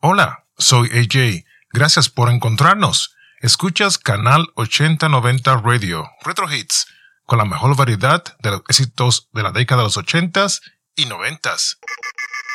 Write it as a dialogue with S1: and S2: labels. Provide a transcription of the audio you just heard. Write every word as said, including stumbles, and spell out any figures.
S1: Hola, soy A J. Gracias por encontrarnos. Escuchas Canal ochenta noventa Radio, Retro Hits, con la mejor variedad de los éxitos de la década de los ochentas y noventas.